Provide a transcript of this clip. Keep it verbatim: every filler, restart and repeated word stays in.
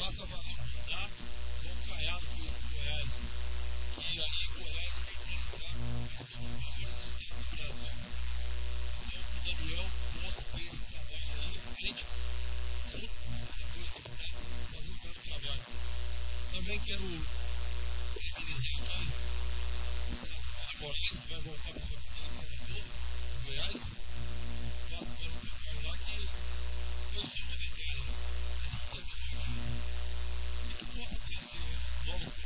faça valer o mandato, como Caiado foi no Goiás, que aí Goiás tem que entrar com ser um dos maiores estados do Brasil. Então, que o Daniel possa ter esse trabalho aí à frente, junto com os senadores, deputados, fazendo um grande trabalho. Também quero parabenizar aqui o senador Ali Moraes, que vai voltar para a sua cadeira de senador do Goiás. Nosso plano trabalho lá que foi fundamental. E que possa trazer novos